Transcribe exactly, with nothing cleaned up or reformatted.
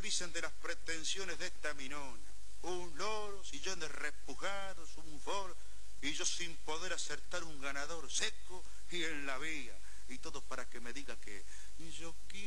dicen de las pretensiones de esta minona. Un loro, sillones repujados, un foro, y yo sin poder acertar un ganador seco y en la vía. Y todo para que me diga que yo quiero